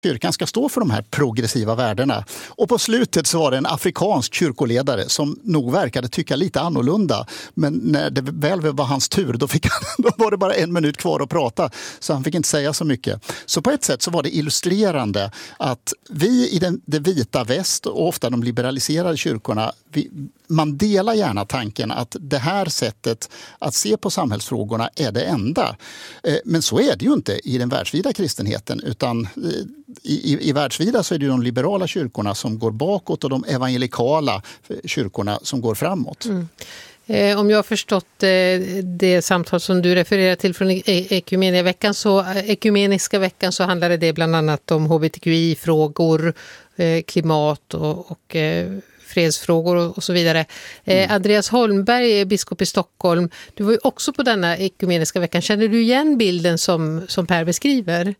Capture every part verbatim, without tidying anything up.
kyrkan ska stå för de här progressiva värdena. Och på slutet så var det en afrikansk kyrkoledare som nog verkade tycka lite annorlunda. Men när det väl var hans tur, då, fick han, då var det bara en minut kvar att prata. Så han fick inte säga så mycket. Så på ett sätt så var det illustrerande att vi i den, det vita väst och ofta de liberaliserade kyrkorna, vi, man delar gärna tanken att det här sättet att se på samhällsfrågorna är det enda. Men så är det ju inte i den världsvida kristenheten, utan i, i, i världsvida så är det ju de liberala kyrkorna som går bakåt och de evangelikala kyrkorna som går framåt. Mm. Eh, om jag har förstått eh, det samtal som du refererar till från e- ekumeniska veckan så, ekumeniska veckan så handlade det bland annat om hbtqi-frågor, eh, klimat och, och eh, fredsfrågor och, och så vidare. Eh, mm. Andreas Holmberg är biskop i Stockholm. Du var ju också på denna ekumeniska veckan. Känner du igen bilden som, som Per beskriver?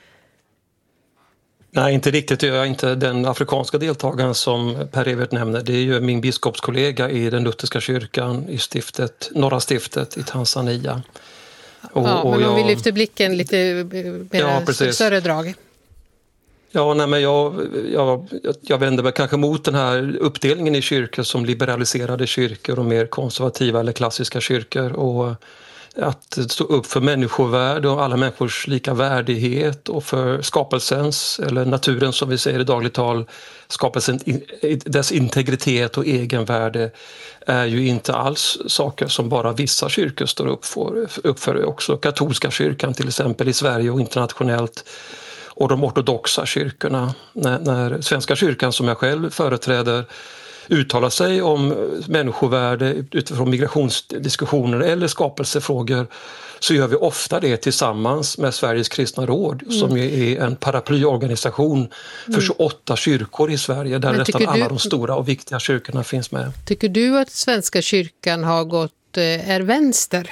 Nej, inte riktigt. Jag är inte den afrikanska deltagaren som Per-Evert nämner. Det är ju min biskopskollega i den lutherska kyrkan i stiftet, norra stiftet i Tanzania. Och, ja, men om jag... vi lyfter blicken lite mer ja, större drag. Ja, nej, men jag, jag, jag vänder mig kanske mot den här uppdelningen i kyrkor som liberaliserade kyrkor och mer konservativa eller klassiska kyrkor. Och att stå upp för människovärde och alla människors lika värdighet och för skapelsens, eller naturens som vi säger i dagligt tal, skapelsen, dess integritet och egenvärde är ju inte alls saker som bara vissa kyrkor står upp för. Upp för också katolska kyrkan till exempel i Sverige och internationellt. Och de ortodoxa kyrkorna, när, när Svenska kyrkan som jag själv företräder uttalar sig om människovärde utifrån migrationsdiskussioner eller skapelsefrågor, så gör vi ofta det tillsammans med Sveriges kristna råd mm. som är en paraplyorganisation för mm. tjugoåtta kyrkor i Sverige där nästan alla du, de stora och viktiga kyrkorna finns med. Tycker du att Svenska kyrkan har gått, är vänster?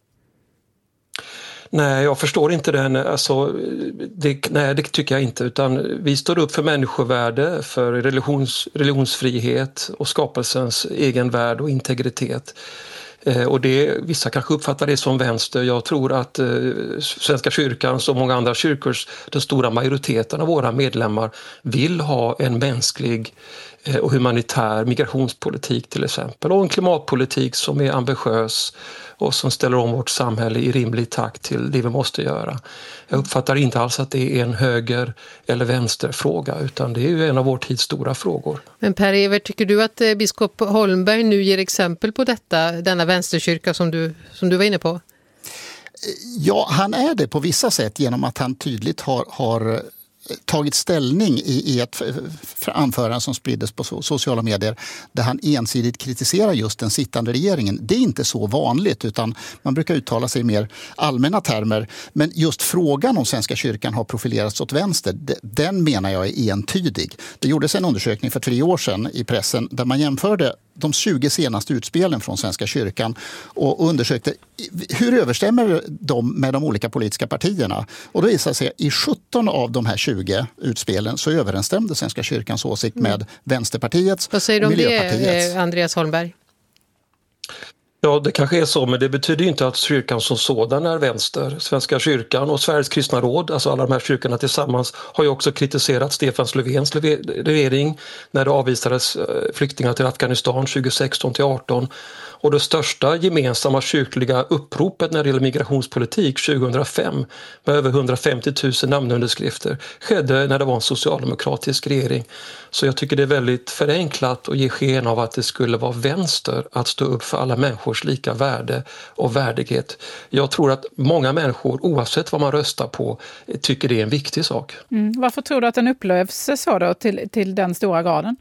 Nej, jag förstår inte den. Alltså, det, nej, det tycker jag inte. Utan vi står upp för människovärde, för religions, religionsfrihet och skapelsens egenvärde och integritet. Eh, och det, vissa kanske uppfattar det som vänster. Jag tror att eh, Svenska kyrkan och många andra kyrkor, den stora majoriteten av våra medlemmar vill ha en mänsklig och humanitär migrationspolitik till exempel. Och en klimatpolitik som är ambitiös och som ställer om vårt samhälle i rimlig takt till det vi måste göra. Jag uppfattar inte alls att det är en höger- eller vänsterfråga, utan det är ju en av vår tids stora frågor. Men Per-Evert, tycker du att biskop Holmberg nu ger exempel på detta, denna vänsterkyrka som du, som du var inne på? Ja, han är det på vissa sätt genom att han tydligt har... har tagit ställning i, i ett anförande som spriddes på sociala medier där han ensidigt kritiserar just den sittande regeringen. Det är inte så vanligt, utan man brukar uttala sig i mer allmänna termer. Men just frågan om Svenska kyrkan har profilerats åt vänster, den menar jag är entydig. Det gjordes en undersökning för tre år sedan i pressen där man jämförde de tjugo senaste utspelen från Svenska kyrkan och undersökte hur överstämmer de med de olika politiska partierna. Och då visade sig i sjutton av de här tjugo utspelen så överensstämde Svenska kyrkans åsikt med mm. Vänsterpartiets och Miljöpartiets. Vad säger du om det, Andreas Holmberg? Ja, det kanske är så, men det betyder inte att kyrkan som sådan är vänster. Svenska kyrkan och Sveriges kristna råd, alltså alla de här kyrkorna tillsammans, har ju också kritiserat Stefan Löfvens regering när det avvisades flyktingar till Afghanistan tjugohundrasexton till arton. Och det största gemensamma kyrkliga uppropet när det gäller migrationspolitik tjugohundrafem med över hundrafemtio tusen namnunderskrifter skedde när det var en socialdemokratisk regering. Så jag tycker det är väldigt förenklat och ger sken av att det skulle vara vänster att stå upp för alla människors lika värde och värdighet. Jag tror att många människor, oavsett vad man röstar på, tycker det är en viktig sak. Mm. Varför tror du att den upplevs så då till, till den stora graden?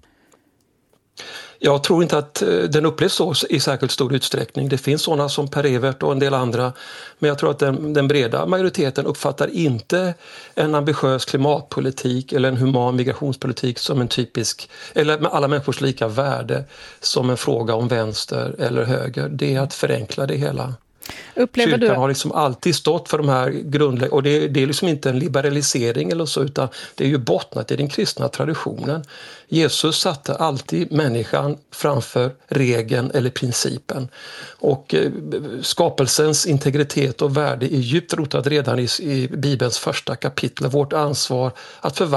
Jag tror inte att den upplevs så i särskilt stor utsträckning. Det finns sådana som Per-Evert och en del andra. Men jag tror att den, den breda majoriteten uppfattar inte en ambitiös klimatpolitik eller en human migrationspolitik som en typisk, eller med alla människors lika värde, som en fråga om vänster eller höger. Det är att förenkla det hela. Upplever Kyrkan du... har liksom alltid stått för de här grundläggande, och det, det är liksom inte en liberalisering eller så, utan det är ju bottnat i den kristna traditionen. Jesus satte alltid människan framför regeln eller principen, och eh, skapelsens integritet och värde är djupt rotat redan i, i Bibelns första kapitel. Vårt ansvar att förvalta